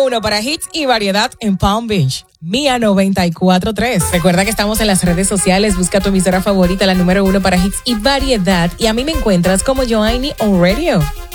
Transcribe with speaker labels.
Speaker 1: uno para hits y variedad en Palm Beach. Mía 94.3. Recuerda que estamos en las redes sociales. Busca tu emisora favorita, la número 1 para hits y variedad. Y a mí me encuentras como Joanny on Radio.